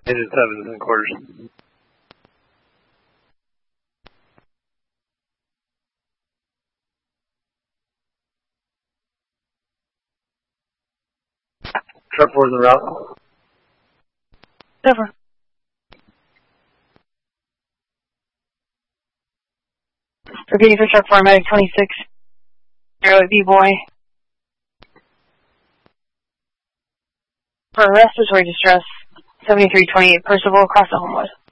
Agent 7 in quarters. Truck 4 is en route. Over. Repeating for truck 4, medic 26. 08 B-boy. For respiratory distress, 7328 Percival across the Homewood.